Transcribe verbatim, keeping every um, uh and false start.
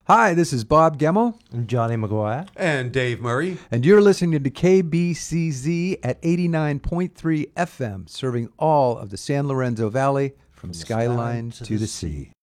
Hi, this is Bob Gemmell. And Johnny McGuire. And Dave Murray. And you're listening to K B C Z at eighty-nine point three F M, serving all of the San Lorenzo Valley from, from Skyline, skyline to, to the sea. sea.